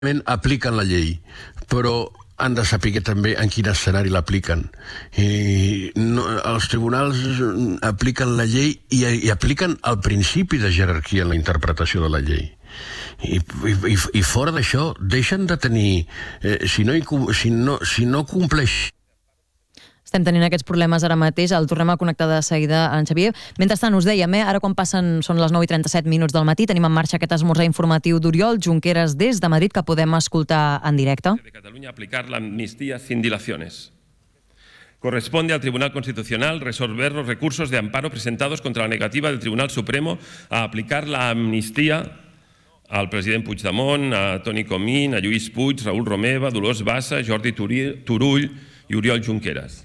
apliquen la llei, però han de saber també en quin escenari l'apliquen. Els tribunals apliquen la llei i apliquen el principi de jerarquia en la interpretació de la llei. I fora d'això deixen de tenir... Si no compleix... Estem tenint aquests problemes ara mateix, el tornem a connectar de seguida en Xavier. Mentrestant, us dèiem, ara quan són les 9:37 del matí, tenim en marxa aquest esmorzar informatiu d'Oriol Junqueras des de Madrid, que podem escoltar en directe. De Cataluña aplicar la amnistía sin dilaciones. Corresponde al Tribunal Constitucional resolver los recursos de amparo presentados contra la negativa del Tribunal Supremo a aplicar la amnistía al president Puigdemont, a Toni Comín, a Lluís Puig, Raül Romeva, Dolors Bassa, Jordi Turull y Oriol Junqueras.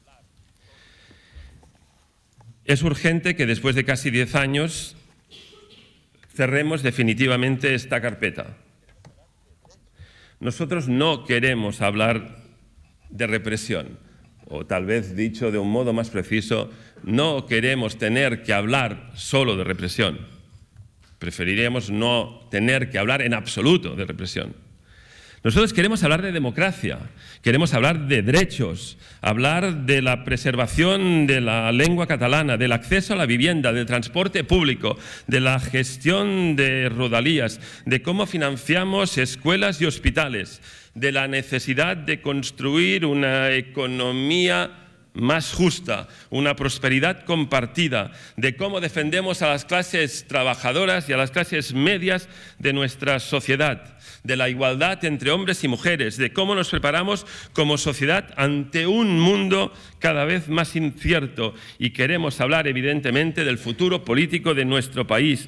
Es urgente que después de casi 10 años cerremos definitivamente esta carpeta. Nosotros no queremos hablar de represión, o tal vez dicho de un modo más preciso, no queremos tener que hablar solo de represión. Preferiríamos no tener que hablar en absoluto de represión. Nosotros queremos hablar de democracia, queremos hablar de derechos, hablar de la preservación de la lengua catalana, del acceso a la vivienda, del transporte público, de la gestión de rodalías, de cómo financiamos escuelas y hospitales, de la necesidad de construir una economía más justa, una prosperidad compartida, de cómo defendemos a las clases trabajadoras y a las clases medias de nuestra sociedad, de la igualdad entre hombres y mujeres, de cómo nos preparamos como sociedad ante un mundo cada vez más incierto. Y queremos hablar, evidentemente, del futuro político de nuestro país.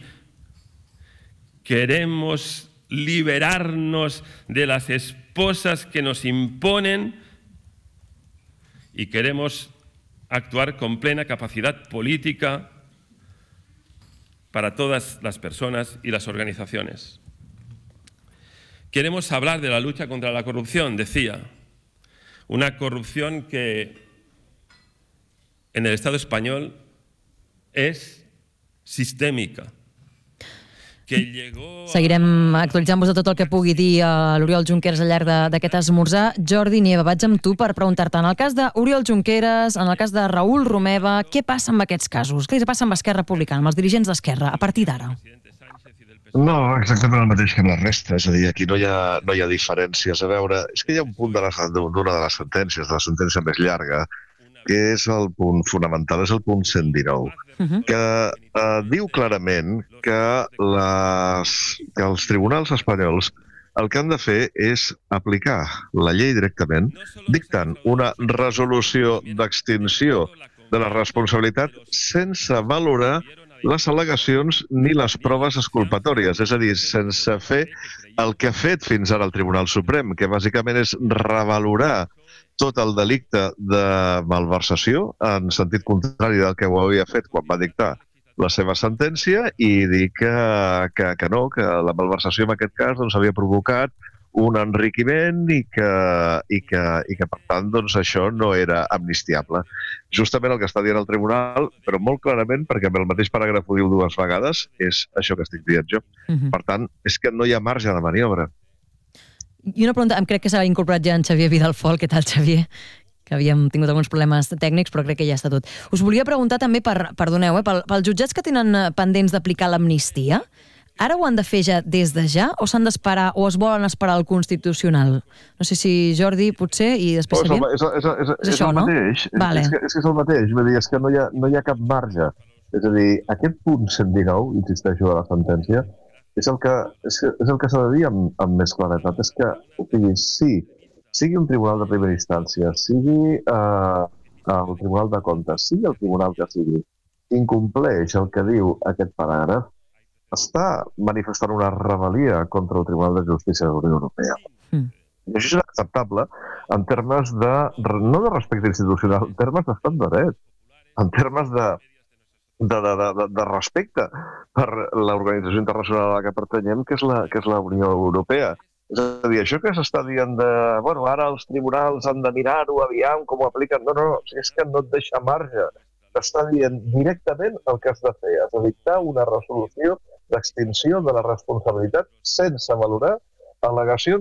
Queremos liberarnos de las esposas que nos imponen y queremos actuar con plena capacidad política para todas las personas y las organizaciones. Queremos hablar de la lucha contra la corrupción, decía, una corrupción que en el Estado español es sistémica. Seguirem actualitzant-vos de tot el que pugui dir l'Oriol Junqueras al llarg d'aquest esmorzar. Jordi Nieva, vaig amb tu per preguntar-te, en el cas d'Oriol Junqueras, en el cas de Raül Romeva, què passa amb aquests casos? Què passa amb Esquerra Republicana, amb els dirigents d'Esquerra, a partir d'ara? No, exactament el mateix que amb la resta, és a dir, aquí no hi ha diferències. A veure, és que hi ha un punt d'una de les sentències, de la sentència més llarga, que és el punt fonamental, és el punt 119, que diu clarament que els tribunals espanyols el que han de fer és aplicar la llei directament, dictant una resolució d'extinció de la responsabilitat sense valorar les al·legacions ni les proves exculpatòries, és a dir, sense fer el que ha fet fins ara el Tribunal Suprem, que bàsicament és revalorar tot el delicte de malversació en sentit contrari del que ho havia fet quan va dictar la seva sentència i dir que no, que la malversació en aquest cas doncs, havia provocat un enriquiment i que per tant doncs, això no era amnistiable. Justament el que està dient el tribunal, però molt clarament, perquè el mateix paràgraf ho diu dues vegades, és això que estic dient jo. Per tant, és que no hi ha marge de maniobra. I una pregunta, crec que s'ha incorporat ja en Xavier Vidalfol. Què tal, Xavier? Que havíem tingut alguns problemes tècnics, però crec que ja està tot. Us volia preguntar també, perdoneu, pels jutjats que tenen pendents d'aplicar l'amnistia, ara ho han de fer ja des de ja o s'han d'esperar o es volen esperar al Constitucional? No sé si Jordi, potser, i després Xavier. És el mateix. És el mateix. Vull dir, és que no hi ha cap marge. És a dir, aquest punt 119, insisteixo, de la sentència, és el que s'ha de dir amb més claretat. És que, sigui un tribunal de primera instància, sigui el Tribunal de Comptes, sigui el tribunal que sigui, incompleix el que diu aquest paràgraf, està manifestant una rebel·lia contra el Tribunal de Justícia de la Unió Europea. I això és inacceptable en termes no de respecte institucional, en termes d'estat de dret, en termes de respecte per l'organització internacional a la que pertanyem, que és la Unió Europea. És a dir, això que s'està dient ara els tribunals han de mirar-ho, aviam com ho apliquen. No, és que no et deixa marge. T'està dient directament el que has de fer. Has de dictar una resolució d'extinció de la responsabilitat sense valorar al·legacions